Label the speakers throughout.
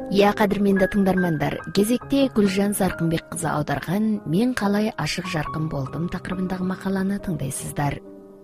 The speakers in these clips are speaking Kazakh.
Speaker 1: Иә, қадірменді тыңдармандар, кезекте Гүлжан Зарқынбек қызы аударған «Мен қалай ашық жарқын болдым» тақырыбындағы мақаланы тыңдайсыздар.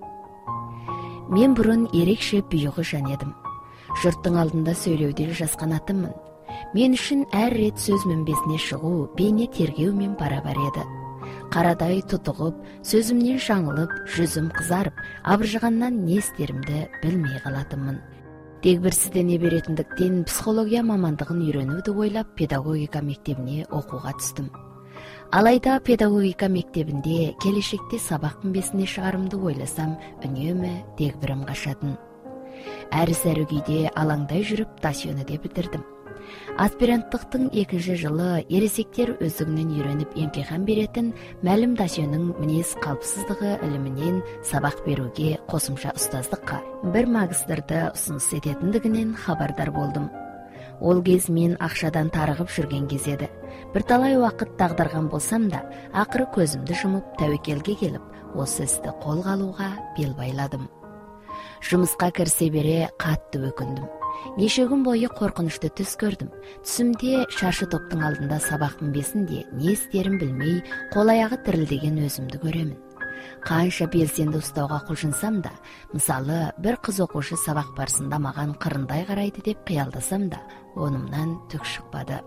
Speaker 1: Мен бұрын ерекше бұйығы жан едім. Жұрттың алдында сөйлеуден жасқанатынмын. Мен үшін әр рет сөз мінбесіне шығу бейне тергеумен барабар еді. Қарадай тұтығып, сөзімнен жаңылып, жүзім қызарып, абыржығаннан не істерімді білмей қалатынмын. Дегбірсіздене беретіндіктен психология мамандығын үйренуді ойлап педагогика мектебіне оқуға түстім. Алайда педагогика мектебінде келешекте сабақ мінбесіне шығарымды ойласам, үнемі дегбірім қашатын. Әрі-сәрі күйде алаңдай жүріп дасьені де бітірдім. Аспиранттықтың 2-ші жылы ересектер өздігінен үйреніп емтихан беретін мәлім дасьенің мінез қалыпсыздығы ілімінен сабақ беруге қосымша ұстаздыққа бір магистрді ұсыныс ететіндігінен хабардар болдым. Ол кез мен ақшадан тарығып жүрген кез еді. Бірталай уақыт дағдарған болсам да, ақыры көзімді жұмып тәуекелге келіп, осы істі қолға алуға бел байладым. Жұмысқа кірісе бере қатты өкіндім. Неше күн бойы қорқынышты түс көрдім. Түсімде шаршы топтың алдында сабақ мінбесінде не істерін білмей, қол-аяғы дірілдеген өзімді көремін. Қанша белсенді ұстауға құлшынсам да, мысалы, бір қыз оқушы сабақ барысында маған қырындай қарайды деп қиялдасам да, онымнан түк шықпады.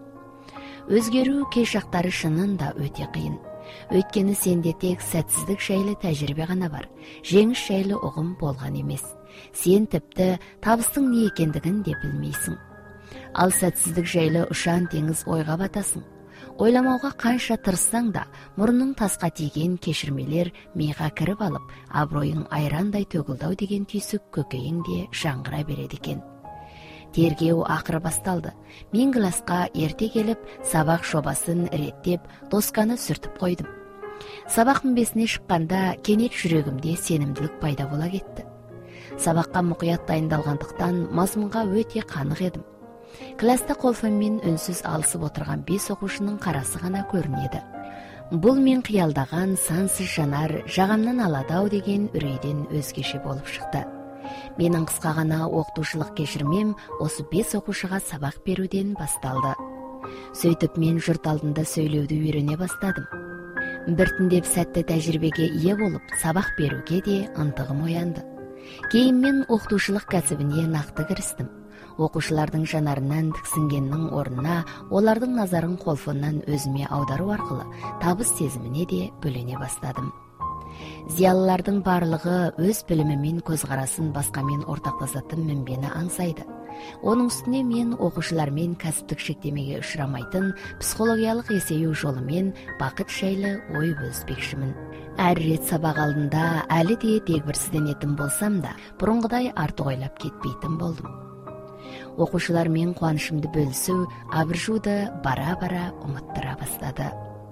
Speaker 1: Өзгеру кей шақтары шынында өте қиын. Өйткені сенде тек сәтсіздік жайлы тәжірибе ғана бар, жеңіс жайлы ұғым болған емес. Сен тіпті табыстың не екендігін де білмейсің. Ал сәтсіздік жайлы ұшан теңіз ойға батасың. Ойламауға қанша тырыссаң да, мұрның тасқа тиген кешірмелер миға кіріп алып, абыройың айрандай төгілдау деген түйсік көкейіңде жаңғыра береді екен. Тергеу ақыры басталды. Мен класқа ерте келіп, сабақ жобасын реттеп, досканы сүртіп қойдым. Сабақ мінбесіне шыққанда кенет жүрегімде сенімділік пайда бола кетті. Сабаққа мұқият дайындалғандықтан мазмұнға өте қанық едім. Класта қолфонмен үнсіз алысып отырған 5 оқушының қарасы ғана көрінеді. Бұл мен қиялдаған сансыз жанар жағамнан аладау деген үрейден өзгеше болып шықты. Менің қысқа ғана оқытушылық кешірмем осы 5 оқушыға сабақ беруден басталды. Сөйтіп мен жұрт алдында сөйлеуді үйрене бастадым. Біртіндеп сәтті тәжірибеге ие болып, сабақ беруге де ынтығым оянды. Кейін мен оқытушылық кәсібіне нақты кірістім. Оқушылардың жанарынан тіксінгеннің орнына олардың назарын қолфоннан өзіме аудару арқылы табыс сезіміне де бөлене бастадым. Зиялылардың барлығы өз білімі мен көзқарасын басқамен ортақтасатын мінбені аңсайды. Оның үстіне мен оқушылармен кәсіптік шектемеге ұшырамайтын психологиялық есею жолымен бақыт жайлы ой бөліспекшімін. Әр рет сабақ алдында әлі де дегбірсізденетін болсам да, бұрынғыдай артық ойлап кетпейтін болдым. Оқушылармен қуанышымды бөлісу абыржуды бара-бара ұмыттыра бастады.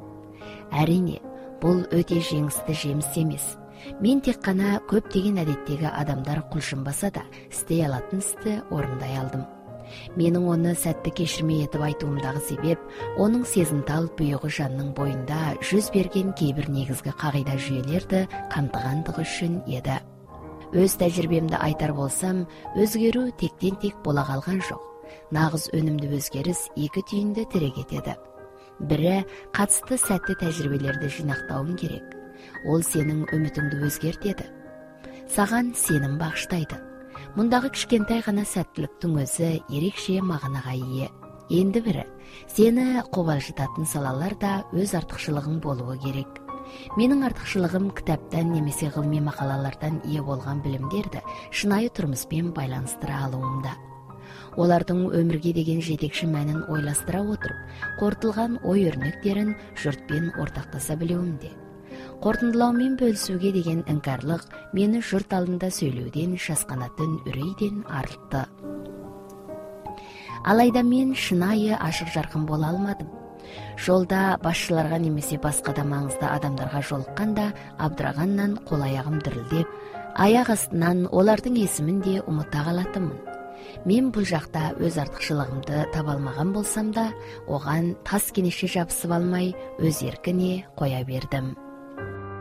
Speaker 1: Әрине, бұл өте жеңісті жеміс емес. Мен тек қана көптеген әдеттегі адамдар құлшынбаса да, істей алатын істі орындай алдым. Менің оны сәтті кешірмей етіп айтуымдағы себеп, оның сезімтал бұйығы жанның бойында жүз берген кейбір негізгі қағида жүйелерді қамтығандығы үшін еді. Өз тәжірибемді айтар болсам, өзгеру тектен-тек бола қалған жоқ. Нағыз өнімді өзгеріс 2 түйінді тірек етеді. Бірі, қатысты сәтті тәжірибелерді жинақтауың керек. Ол сенің үмітіңді өзгертеді. Саған сенім бағыштайды. Мұндағы кішкентай ғана сәттіліктің өзі ерекше мағынаға ие. Енді бірі, сені қобалжытатын салаларда өз артықшылығың болуы керек. Менің артықшылығым кітаптан немесе ғылыми мақалалардан ие болған білімдерді шынайы тұрмыспен байланыстыра алуымда. Олардың өмірге деген жетекші мәнін ойластыра отырып, қорытылған ой өрнектерін жұртпен ортақтаса білуімде. Қорытындылаумен бөлісуге деген іңкәрлық мені жұрт алдында сөйлеуден, жасқанатын үрейден арылтты. Алайда мен шынайы ашық жарқын бола алмадым. Жолда басшыларға немесе басқа да маңызды адамдарға жолыққанда абдырағаннан қол-аяғым дірілдеп, аяқ астынан олардың есімін де ұмыта қалатынмын. Мен бұл жақта өз артықшылығымды таба алмаған болсам да, оған тас кенеше жабысып алмай, өз еркіне қоя бердім.